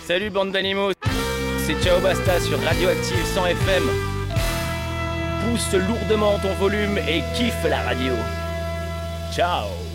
Salut bande d'animaux, c'est Ciao Basta sur Radioactive 100 FM. Pousse lourdement ton volume et kiffe la radio. Ciao.